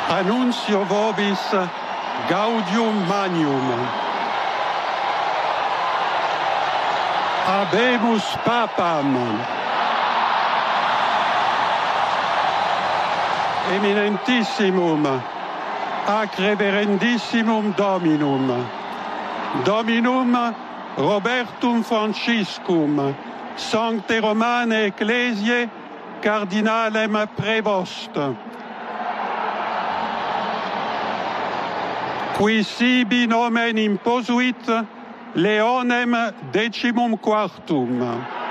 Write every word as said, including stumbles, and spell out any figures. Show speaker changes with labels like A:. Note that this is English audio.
A: Annuncio vobis gaudium magnum. Habemus papam. Eminentissimum ac reverendissimum Dominum, Dominum Robertum Franciscum, Sancte Romane Ecclesiae Cardinalem Prevost, qui sibi nomen imposuit Leonem decimum quartum.